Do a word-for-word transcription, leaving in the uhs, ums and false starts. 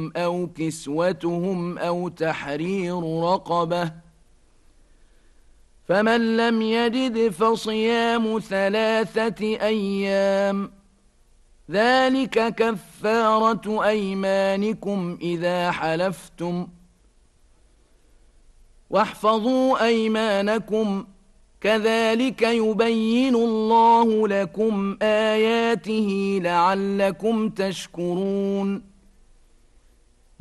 طعامهم أو كسوتهم أو تحرير رقبة، فمن لم يجد فصيام ثلاثة أيام، ذلك كفارة أيمانكم إذا حلفتم، واحفظوا أيمانكم، كذلك يبين الله لكم آياته لعلكم تشكرون.